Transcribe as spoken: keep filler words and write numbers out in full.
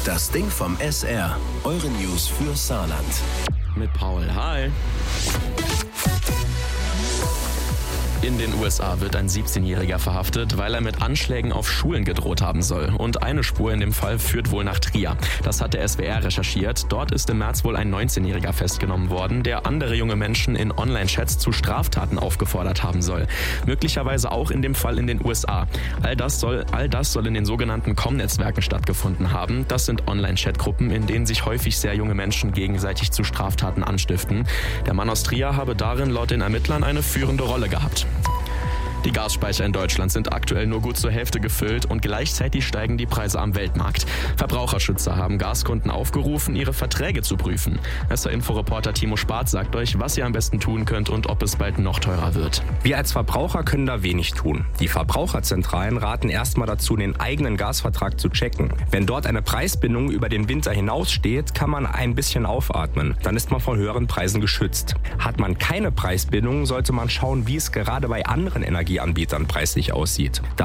Das Ding vom S R. Eure News für Saarland. Mit Paul. Hi. In den U S A wird ein siebzehnjähriger verhaftet, weil er mit Anschlägen auf Schulen gedroht haben soll. Und eine Spur in dem Fall führt wohl nach Trier. Das hat der S W R recherchiert. Dort ist im März wohl ein neunzehnjähriger festgenommen worden, der andere junge Menschen in Online-Chats zu Straftaten aufgefordert haben soll. Möglicherweise auch in dem Fall in den U S A. All das soll, all das soll in den sogenannten Com-Netzwerken stattgefunden haben. Das sind Online-Chat-Gruppen, in denen sich häufig sehr junge Menschen gegenseitig zu Straftaten anstiften. Der Mann aus Trier habe darin laut den Ermittlern eine führende Rolle gehabt. Die Gasspeicher in Deutschland sind aktuell nur gut zur Hälfte gefüllt und gleichzeitig steigen die Preise am Weltmarkt. Verbraucherschützer haben Gaskunden aufgerufen, ihre Verträge zu prüfen. S R-Info-Reporter Timo Spatz sagt euch, was ihr am besten tun könnt und ob es bald noch teurer wird. Wir als Verbraucher können da wenig tun. Die Verbraucherzentralen raten erstmal dazu, den eigenen Gasvertrag zu checken. Wenn dort eine Preisbindung über den Winter hinaussteht, kann man ein bisschen aufatmen. Dann ist man vor höheren Preisen geschützt. Hat man keine Preisbindung, sollte man schauen, wie es gerade bei anderen Energieanbietern preislich aussieht.